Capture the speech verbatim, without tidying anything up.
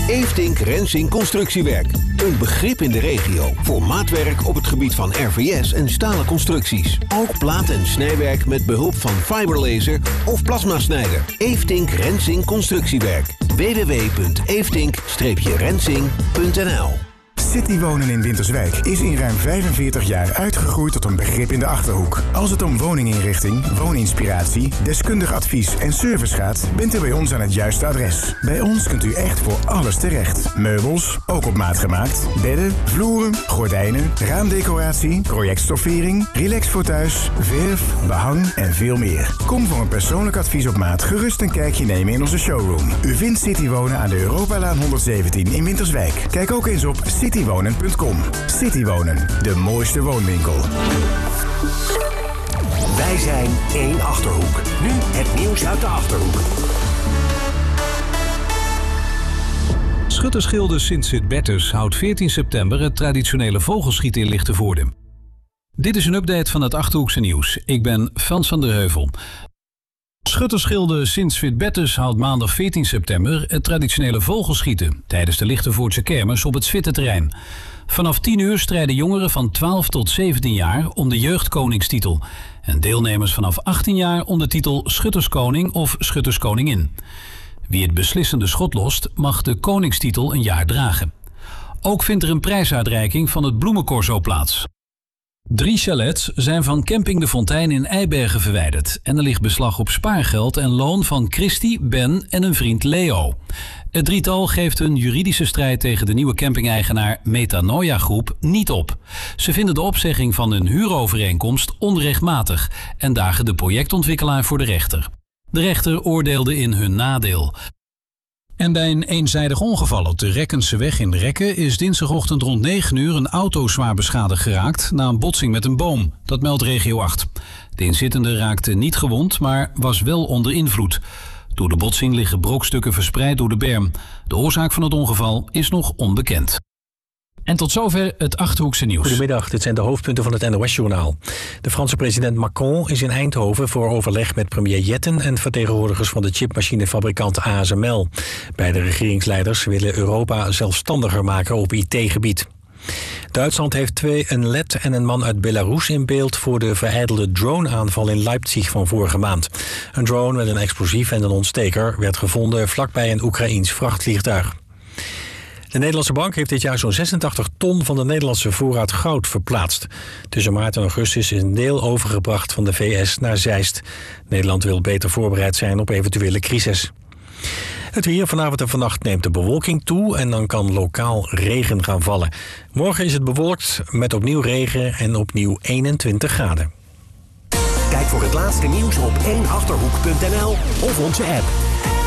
Eeftink Rensing Constructiewerk. Een begrip in de regio voor maatwerk op het gebied van R V S en stalen constructies. Ook plaat- en snijwerk met behulp van fiberlaser of plasmasnijder. Eeftink Rensing Constructiewerk. w w w punt eeftink rensing punt n l. Citywonen in Winterswijk is in ruim vijfenveertig jaar uitgegroeid tot een begrip in de Achterhoek. Als het om woninginrichting, wooninspiratie, deskundig advies en service gaat, bent u bij ons aan het juiste adres. Bij ons kunt u echt voor alles terecht. Meubels, ook op maat gemaakt, bedden, vloeren, gordijnen, raamdecoratie, projectstoffering, relax voor thuis, verf, behang en veel meer. Kom voor een persoonlijk advies op maat gerust een kijkje nemen in onze showroom. U vindt Citywonen aan de Europalaan honderdzeventien in Winterswijk. Kijk ook eens op citywonen punt com. Citywonen, de mooiste woonwinkel. Wij zijn één Achterhoek. Nu het nieuws uit de Achterhoek. Schuttersgilde Sint-Sint-Bertus houdt veertien september het traditionele vogelschieten in Lichtenvoorde. Dit is een update van het Achterhoekse nieuws. Ik ben Frans van der Heuvel. Schuttersgilde Sint-Sint-Bertus houdt maandag veertien september het traditionele vogelschieten tijdens de Lichtenvoordse kermis op het Zwitterterrein. Vanaf tien uur strijden jongeren van twaalf tot zeventien jaar om de jeugdkoningstitel en deelnemers vanaf achttien jaar om de titel Schutterskoning of Schutterskoningin. Wie het beslissende schot lost mag de koningstitel een jaar dragen. Ook vindt er een prijsuitreiking van het Bloemencorso plaats. Drie chalets zijn van camping De Fontein in Eibergen verwijderd en er ligt beslag op spaargeld en loon van Christy, Ben en een vriend Leo. Het drietal geeft een juridische strijd tegen de nieuwe camping-eigenaar Metanoia Groep niet op. Ze vinden de opzegging van hun huurovereenkomst onrechtmatig en dagen de projectontwikkelaar voor de rechter. De rechter oordeelde in hun nadeel. En bij een eenzijdig ongeval op de Rekkenseweg in Rekken is dinsdagochtend rond negen uur een auto zwaar beschadigd geraakt na een botsing met een boom. Dat meldt regio acht. De inzittende raakte niet gewond, maar was wel onder invloed. Door de botsing liggen brokstukken verspreid door de berm. De oorzaak van het ongeval is nog onbekend. En tot zover het Achterhoekse nieuws. Goedemiddag, dit zijn de hoofdpunten van het N O S-journaal. De Franse president Macron is in Eindhoven voor overleg met premier Jetten en vertegenwoordigers van de chipmachinefabrikant A S M L. Beide regeringsleiders willen Europa zelfstandiger maken op I T-gebied. Duitsland heeft twee, een led en een man uit Belarus in beeld voor de verijdelde drone-aanval in Leipzig van vorige maand. Een drone met een explosief en een ontsteker werd gevonden vlakbij een Oekraïens vrachtvliegtuig. De Nederlandse Bank heeft dit jaar zo'n zesentachtig ton van de Nederlandse voorraad goud verplaatst. Tussen maart en augustus is een deel overgebracht van de V S naar Zeist. Nederland wil beter voorbereid zijn op eventuele crisis. Het weer vanavond en vannacht neemt de bewolking toe en dan kan lokaal regen gaan vallen. Morgen is het bewolkt met opnieuw regen en opnieuw eenentwintig graden. Kijk voor het laatste nieuws op één achterhoek punt n l of onze app.